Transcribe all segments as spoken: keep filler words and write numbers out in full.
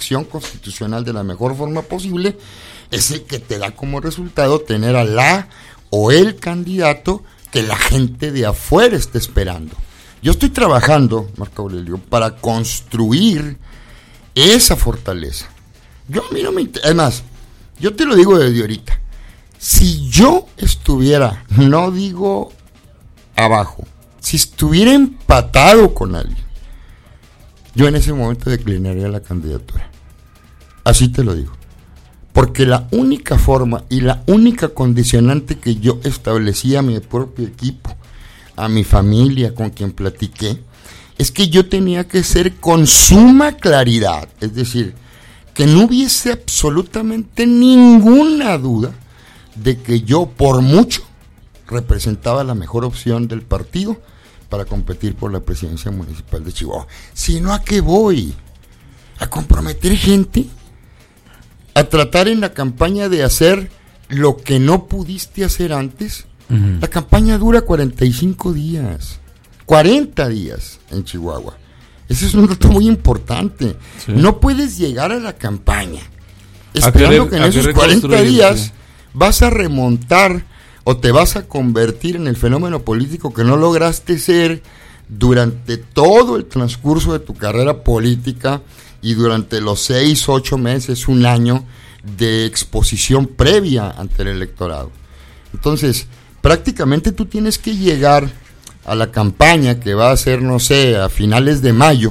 elección constitucional de la mejor forma posible es el que te da como resultado tener a la o el candidato que la gente de afuera está esperando. Yo estoy trabajando, Marco Aurelio, para construir esa fortaleza. Yo a mí no me inter- además, yo te lo digo desde ahorita, si yo estuviera, no digo abajo, si estuviera empatado con alguien, yo en ese momento declinaría la candidatura. Así te lo digo. Porque la única forma y la única condicionante que yo establecía a mi propio equipo, a mi familia con quien platiqué, es que yo tenía que ser con suma claridad, es decir, que no hubiese absolutamente ninguna duda de que yo, por mucho, representaba la mejor opción del partido para competir por la presidencia municipal de Chihuahua. Si no, ¿a qué voy? ¿A comprometer gente? ¿A tratar en la campaña de hacer lo que no pudiste hacer antes? Uh-huh. La campaña dura cuarenta y cinco días, cuarenta días en Chihuahua. Ese es un dato muy importante. Sí. No puedes llegar a la campaña esperando querer, que en esos cuarenta días sí. vas a remontar o te vas a convertir en el fenómeno político que no lograste ser durante todo el transcurso de tu carrera política y durante los seis, ocho meses, un año de exposición previa ante el electorado. Entonces, prácticamente tú tienes que llegar a la campaña que va a ser, no sé, a finales de mayo,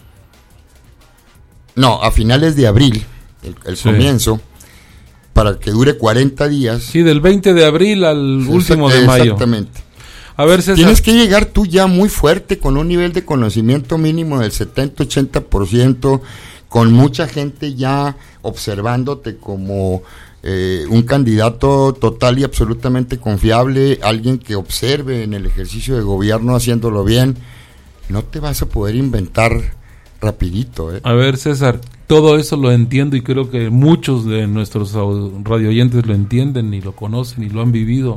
no, a finales de abril, el, el sí. comienzo, para que dure cuarenta días. Sí, del veinte de abril al sí, último de mayo. Exactamente. A ver, César. Tienes que llegar tú ya muy fuerte, con un nivel de conocimiento mínimo del setenta a ochenta por ciento, con mucha gente ya observándote como eh, un candidato total y absolutamente confiable, alguien que observe en el ejercicio de gobierno haciéndolo bien. No te vas a poder inventar rapidito, ¿eh? A ver, César, todo eso lo entiendo y creo que muchos de nuestros radioyentes lo entienden y lo conocen y lo han vivido.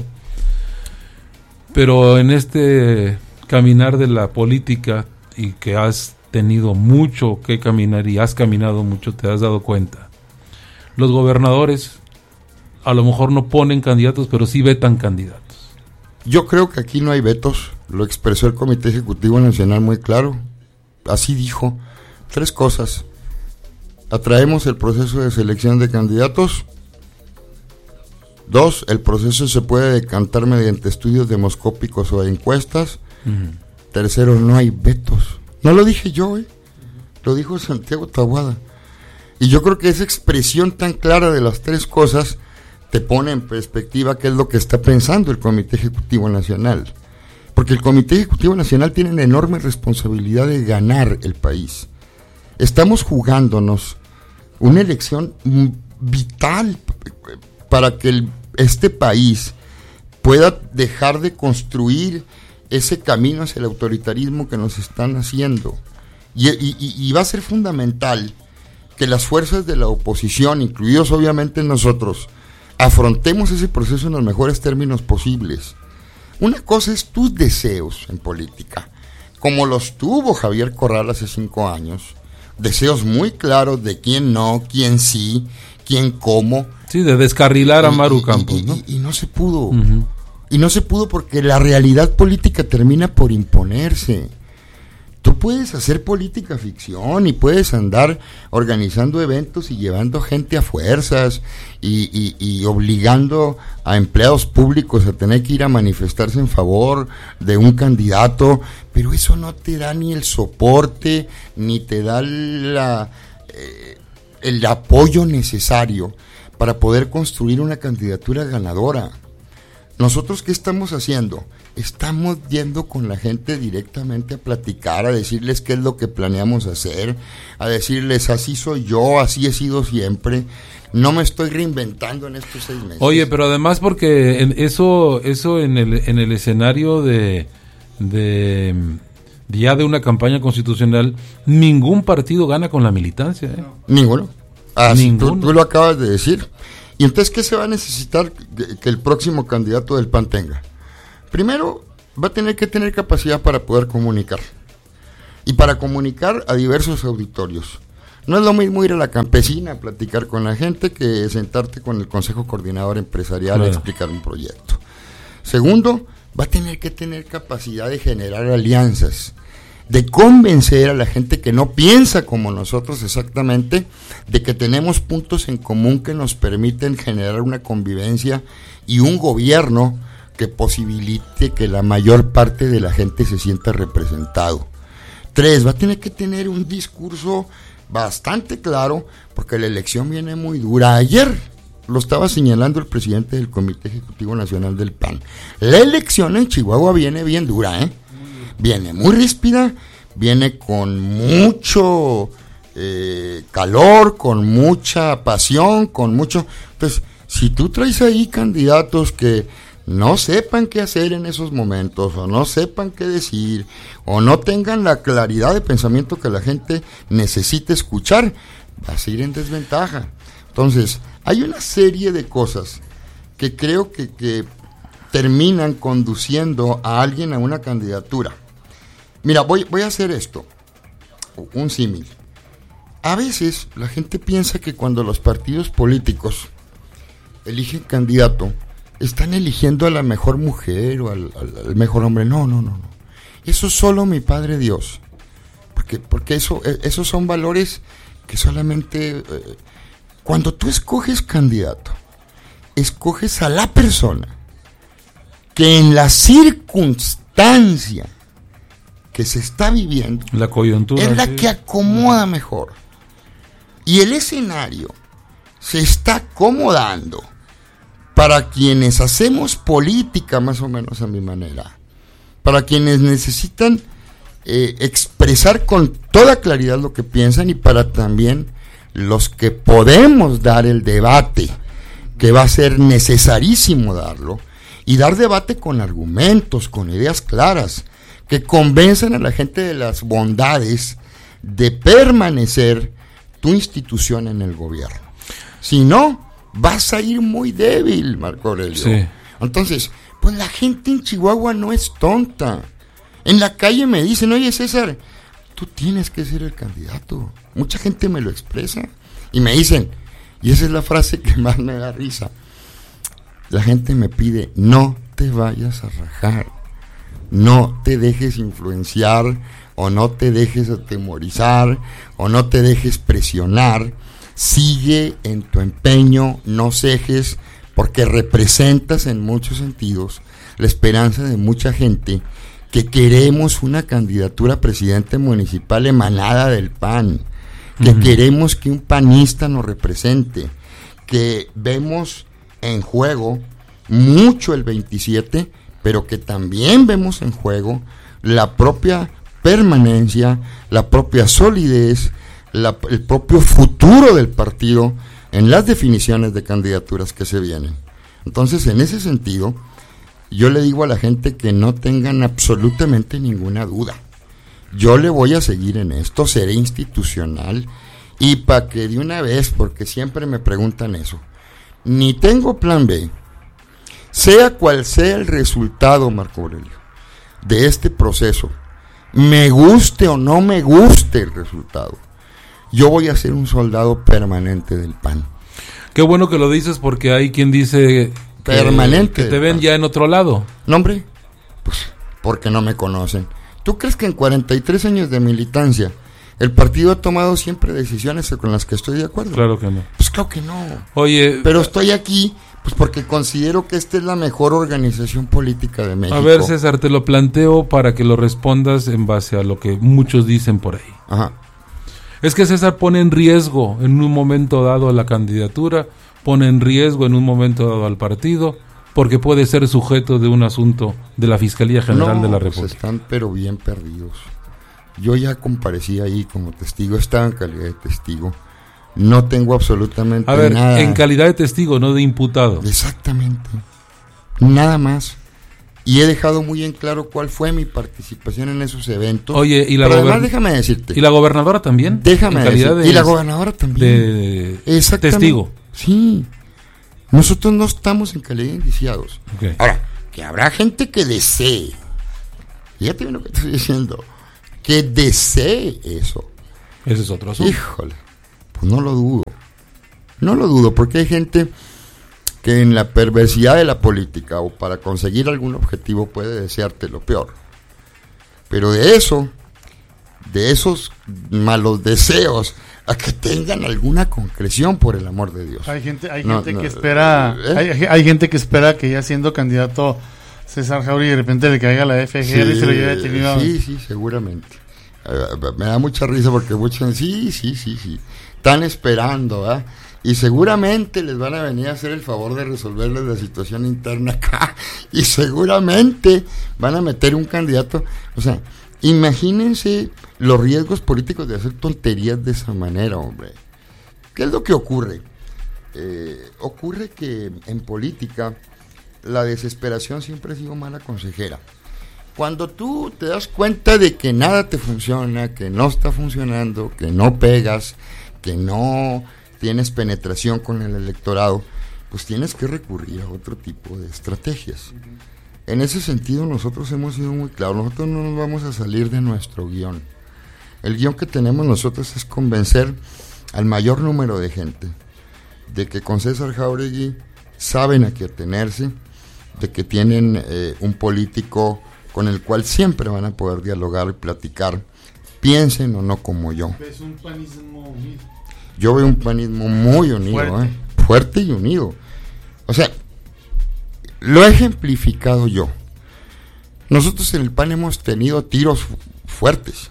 Pero en este caminar de la política y que has tenido mucho que caminar y has caminado mucho, te has dado cuenta. Los gobernadores a lo mejor no ponen candidatos, pero sí vetan candidatos. Yo creo que aquí no hay vetos, lo expresó el Comité Ejecutivo Nacional muy claro. Así dijo, tres cosas. Atraemos el proceso de selección de candidatos. Dos, el proceso se puede decantar mediante estudios demoscópicos o de encuestas. Uh-huh. Tercero, no hay vetos. No lo dije yo, ¿eh? Lo dijo Santiago Taboada. Y yo creo que esa expresión tan clara de las tres cosas te pone en perspectiva qué es lo que está pensando el Comité Ejecutivo Nacional. Porque el Comité Ejecutivo Nacional tiene una enorme responsabilidad de ganar el país. Estamos jugándonos una elección vital para que el, este país pueda dejar de construir ese camino hacia el autoritarismo que nos están haciendo. Y, y, y va a ser fundamental que las fuerzas de la oposición, incluidos obviamente nosotros, afrontemos ese proceso en los mejores términos posibles. Una cosa es tus deseos en política, como los tuvo Javier Corral hace cinco años, deseos muy claros de quién no, quién sí, quién cómo. Sí, de descarrilar a Maru Campos, y, y, ¿no? Y, y no se pudo. Uh-huh. Y no se pudo porque la realidad política termina por imponerse. Tú puedes hacer política ficción y puedes andar organizando eventos y llevando gente a fuerzas y, y, y obligando a empleados públicos a tener que ir a manifestarse en favor de un candidato, pero eso no te da ni el soporte, ni te da la, eh, el apoyo necesario para poder construir una candidatura ganadora. ¿Nosotros qué estamos haciendo? Estamos yendo con la gente directamente a platicar, a decirles qué es lo que planeamos hacer, a decirles así soy yo, así he sido siempre, no me estoy reinventando en estos seis meses. Oye, pero además porque en eso eso en el en el escenario de, de ya de una campaña constitucional, ningún partido gana con la militancia, ¿eh? Ninguno. Así, tú, tú lo acabas de decir. ¿Y entonces qué se va a necesitar que, que el próximo candidato del P A N tenga? Primero, va a tener que tener capacidad para poder comunicar. Y para comunicar a diversos auditorios. No es lo mismo ir a la campesina a platicar con la gente que sentarte con el Consejo Coordinador Empresarial claro. a explicar un proyecto. Segundo, va a tener que tener capacidad de generar alianzas, de convencer a la gente que no piensa como nosotros exactamente, de que tenemos puntos en común que nos permiten generar una convivencia y un gobierno que posibilite que la mayor parte de la gente se sienta representado. Tres, va a tener que tener un discurso bastante claro, porque la elección viene muy dura. Ayer lo estaba señalando el presidente del Comité Ejecutivo Nacional del P A N. La elección en Chihuahua viene bien dura, ¿eh? Viene muy ríspida, viene con mucho eh, calor, con mucha pasión, con mucho... Entonces, si tú traes ahí candidatos que no sepan qué hacer en esos momentos, o no sepan qué decir, o no tengan la claridad de pensamiento que la gente necesita escuchar, vas a ir en desventaja. Entonces, hay una serie de cosas que creo que, que terminan conduciendo a alguien a una candidatura. Mira, voy, voy a hacer esto, un símil. A veces la gente piensa que cuando los partidos políticos eligen candidato, están eligiendo a la mejor mujer o al, al, al mejor hombre. No, no, no, no. Eso solo mi Padre Dios. Porque, porque eso, esos son valores que solamente... Eh, cuando tú escoges candidato, escoges a la persona que en la circunstancia que se está viviendo, la coyuntura es la sí. que acomoda mejor. Y el escenario se está acomodando para quienes hacemos política más o menos a mi manera, para quienes necesitan eh, expresar con toda claridad lo que piensan, y para también los que podemos dar el debate, que va a ser necesarísimo darlo, y dar debate con argumentos, con ideas claras, que convenzan a la gente de las bondades de permanecer tu institución en el gobierno. Si no, vas a ir muy débil, Marco Aurelio. Sí. Entonces, pues la gente en Chihuahua no es tonta. En la calle me dicen, oye César, tú tienes que ser el candidato. Mucha gente me lo expresa y me dicen, y esa es la frase que más me da risa, la gente me pide, no te vayas a rajar, no te dejes influenciar, o no te dejes atemorizar, o no te dejes presionar. Sigue en tu empeño, no cejes, porque representas en muchos sentidos la esperanza de mucha gente que queremos una candidatura a presidente municipal emanada del P A N, que uh-huh. queremos que un panista nos represente, que vemos en juego mucho el veintisiete, pero que también vemos en juego la propia permanencia, la propia solidez, La, el propio futuro del partido en las definiciones de candidaturas que se vienen. Entonces, en ese sentido, yo le digo a la gente que no tengan absolutamente ninguna duda. Yo le voy a seguir en esto, seré institucional, y para que de una vez, porque siempre me preguntan eso, ni tengo plan B, sea cual sea el resultado, Marco Aurelio, de este proceso, me guste o no me guste el resultado, yo voy a ser un soldado permanente del P A N. Qué bueno que lo dices, porque hay quien dice permanente que, que te ven P A N. Ya en otro lado. No, hombre, pues porque no me conocen. ¿Tú crees que en cuarenta y tres años de militancia el partido ha tomado siempre decisiones con las que estoy de acuerdo? Claro que no. Pues claro que no. Oye, pero estoy aquí pues porque considero que esta es la mejor organización política de México. A ver, César, te lo planteo para que lo respondas en base a lo que muchos dicen por ahí. Ajá. Es que César pone en riesgo en un momento dado la candidatura, pone en riesgo en un momento dado al partido, porque puede ser sujeto de un asunto de la Fiscalía General no, de la pues República. Están pero bien perdidos. Yo ya comparecí ahí como testigo, estaba en calidad de testigo. No tengo absolutamente A ver, nada. En calidad de testigo, no de imputado. Exactamente. Nada más. Y he dejado muy en claro cuál fue mi participación en esos eventos. Oye, y la Pero gobern... además déjame decirte. ¿Y la gobernadora también? Déjame decirte. De... Y la gobernadora también. De Exactamente. Testigo. Sí. Nosotros no estamos en calidad de indiciados. Okay. Ahora, que habrá gente que desee. Fíjate bien lo que estoy diciendo. Que desee eso. Ese es otro asunto. Híjole. Pues no lo dudo. No lo dudo, porque hay gente que en la perversidad de la política o para conseguir algún objetivo puede desearte lo peor. Pero de eso, de esos malos deseos, a que tengan alguna concreción, por el amor de Dios. Hay gente, hay no, gente no, que espera, ¿eh? hay, hay gente que espera que ya siendo candidato César Jauregui de repente le caiga la F G R sí, y se lo lleve detenido. Sí, sí, seguramente. Uh, me da mucha risa porque muchos, sí, sí, sí, sí, están esperando, ¿eh? Y seguramente les van a venir a hacer el favor de resolverles la situación interna acá, y seguramente van a meter un candidato, o sea, imagínense los riesgos políticos de hacer tonterías de esa manera, hombre. ¿Qué es lo que ocurre? Eh, ocurre que en política la desesperación siempre ha sido mala consejera. Cuando tú te das cuenta de que nada te funciona, que no está funcionando, que no pegas, que no tienes penetración con el electorado, pues tienes que recurrir a otro tipo de estrategias. En ese sentido nosotros hemos sido muy claros, nosotros no nos vamos a salir de nuestro guión. El guión que tenemos nosotros es convencer al mayor número de gente de que con César Jauregui saben a qué atenerse, de que tienen eh, un político con el cual siempre van a poder dialogar y platicar, piensen o no como yo. Es un panismo unido. Yo veo un panismo muy unido, fuerte. ¿eh? fuerte y unido. O sea, lo he ejemplificado yo. Nosotros en el P A N hemos tenido tiros fu- fuertes,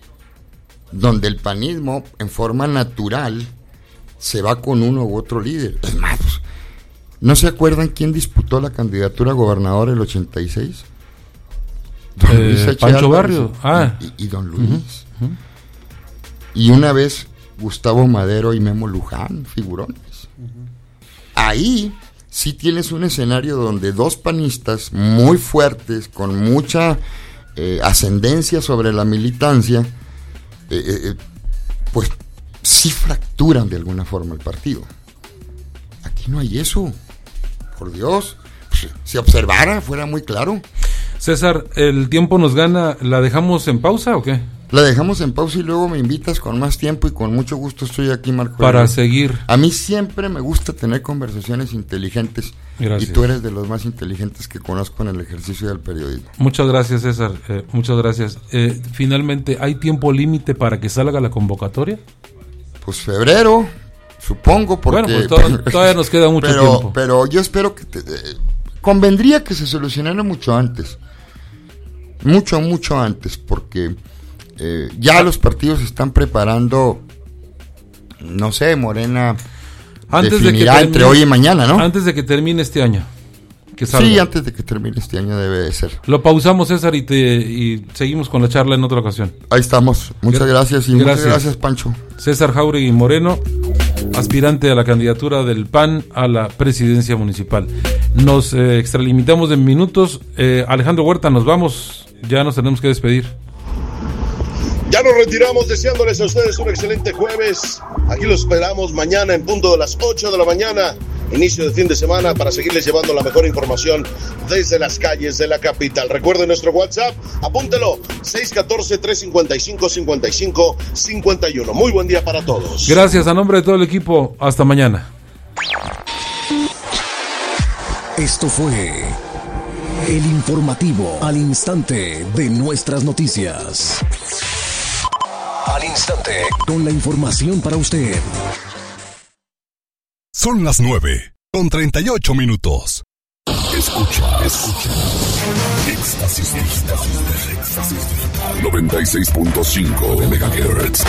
donde el panismo en forma natural se va con uno u otro líder. Es más, ¿no se acuerdan quién disputó la candidatura a gobernador el ochenta y seis? Don Eh, Luis H. Pancho Álvarez Barrio. y, Ah. y, y don Luis. Uh-huh, uh-huh. Y una vez Gustavo Madero y Memo Luján, figurones. Uh-huh. Ahí sí tienes un escenario donde dos panistas muy fuertes, con mucha eh, ascendencia sobre la militancia, eh, eh, pues sí fracturan de alguna forma el partido. Aquí no hay eso. Por Dios, pues, si observara, fuera muy claro. César, ¿el tiempo nos gana? ¿La dejamos en pausa o qué? La dejamos en pausa y luego me invitas con más tiempo y con mucho gusto estoy aquí, Marco. Para Herrera. seguir. A mí siempre me gusta tener conversaciones inteligentes. Gracias. Y tú eres de los más inteligentes que conozco en el ejercicio del periodismo. Muchas gracias, César. Eh, muchas gracias. Eh, finalmente, ¿hay tiempo límite para que salga la convocatoria? Pues febrero, supongo, porque... Bueno, pues to- todavía nos queda mucho pero, tiempo. Pero yo espero que... Te, eh, convendría que se solucionara mucho antes. Mucho, mucho antes, porque... Eh, ya los partidos se están preparando, no sé, Morena antes definirá de que termine, entre hoy y mañana, ¿no? Antes de que termine este año. Que salga. Sí, antes de que termine este año debe de ser. Lo pausamos, César, y, te, y seguimos con la charla en otra ocasión. Ahí estamos. Muchas gracias y gracias. muchas gracias, Pancho. César Jauregui Moreno, aspirante a la candidatura del P A N a la presidencia municipal. Nos eh, extralimitamos de minutos. Eh, Alejandro Huerta, nos vamos. Ya nos tenemos que despedir. Ya nos retiramos deseándoles a ustedes un excelente jueves. Aquí los esperamos mañana en punto de las ocho de la mañana, inicio de fin de semana, para seguirles llevando la mejor información desde las calles de la capital. Recuerden nuestro WhatsApp, apúntelo, seis uno cuatro, tres cinco cinco, cinco cinco cinco uno. Muy buen día para todos. Gracias a nombre de todo el equipo. Hasta mañana. Esto fue el informativo al instante de nuestras noticias. Al instante, con la información para usted. Son las nueve, con treinta y ocho minutos. Escucha, escucha. Éxtasis Digital. Éxtasis Digital. noventa y seis punto cinco megahertz.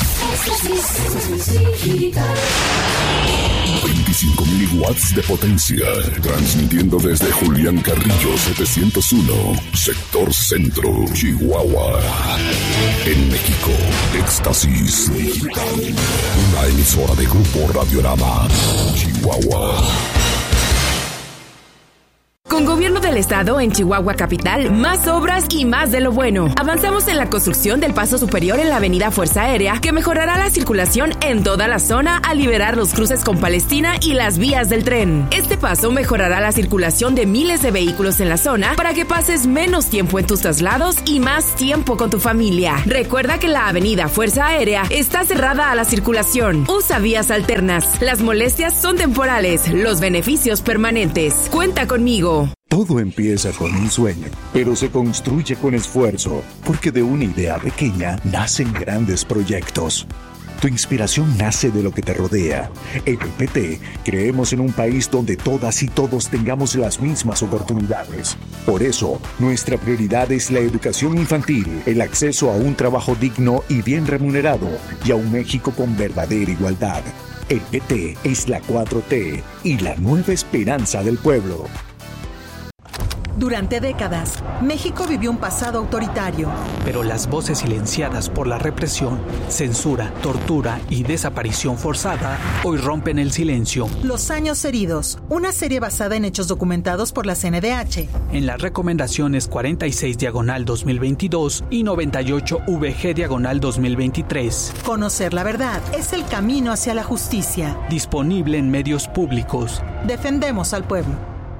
veinticinco mil watts de potencia. Transmitiendo desde Julián Carrillo setecientos uno, sector centro, Chihuahua. En México, Éxtasis Digital. Una emisora de Grupo Radiorama, Chihuahua. Con Gobierno del Estado en Chihuahua Capital, más obras y más de lo bueno. Avanzamos en la construcción del paso superior en la avenida Fuerza Aérea, que mejorará la circulación en toda la zona al liberar los cruces con Palestina y las vías del tren. Este paso mejorará la circulación de miles de vehículos en la zona para que pases menos tiempo en tus traslados y más tiempo con tu familia. Recuerda que la avenida Fuerza Aérea está cerrada a la circulación. Usa vías alternas. Las molestias son temporales, los beneficios permanentes. Cuenta conmigo. Todo empieza con un sueño, pero se construye con esfuerzo, porque de una idea pequeña nacen grandes proyectos. Tu inspiración nace de lo que te rodea. En el P T creemos en un país donde todas y todos tengamos las mismas oportunidades. Por eso, nuestra prioridad es la educación infantil, el acceso a un trabajo digno y bien remunerado, y a un México con verdadera igualdad. El P T es la cuatro T y la nueva esperanza del pueblo. Durante décadas, México vivió un pasado autoritario. Pero las voces silenciadas por la represión, censura, tortura y desaparición forzada hoy rompen el silencio. Los años heridos, una serie basada en hechos documentados por la C N D H. En las recomendaciones cuarenta y seis diagonal dos mil veintidós y noventa y ocho V G diagonal dos mil veintitrés. Conocer la verdad es el camino hacia la justicia. Disponible en medios públicos. Defendemos al pueblo.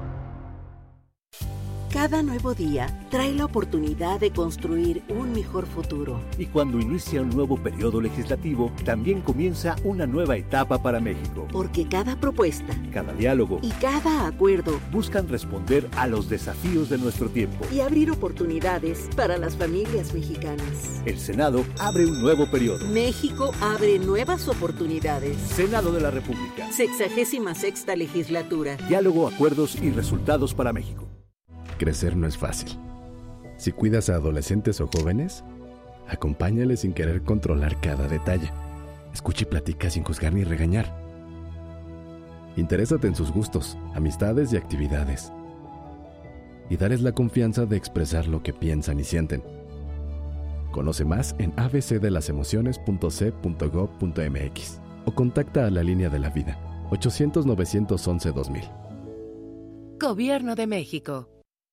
Cada nuevo día trae la oportunidad de construir un mejor futuro. Y cuando inicia un nuevo periodo legislativo, también comienza una nueva etapa para México. Porque cada propuesta, cada diálogo y cada acuerdo buscan responder a los desafíos de nuestro tiempo y abrir oportunidades para las familias mexicanas. El Senado abre un nuevo periodo. México abre nuevas oportunidades. Senado de la República. Sexagésima sexta legislatura. Diálogo, acuerdos y resultados para México. Crecer no es fácil. Si cuidas a adolescentes o jóvenes, acompáñales sin querer controlar cada detalle. Escucha y platica sin juzgar ni regañar. Interésate en sus gustos, amistades y actividades. Y darles la confianza de expresar lo que piensan y sienten. Conoce más en a b c de las emociones punto c punto gob punto m x o contacta a la línea de la vida ochocientos, novecientos once, dos mil. Gobierno de México.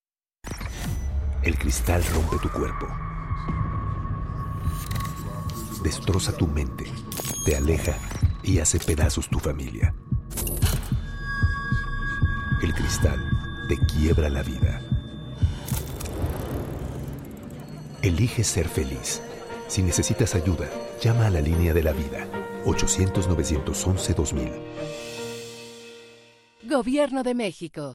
El cristal rompe tu cuerpo, destroza tu mente, te aleja y hace pedazos tu familia. El cristal te quiebra la vida. Elige ser feliz. Si necesitas ayuda, llama a la línea de la vida ochocientos, novecientos once, dos mil. Gobierno de México.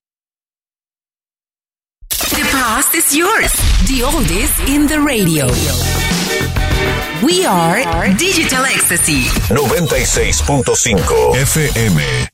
The past is yours. The oldest in the radio. We are Digital Ecstasy. noventa y seis punto cinco F M.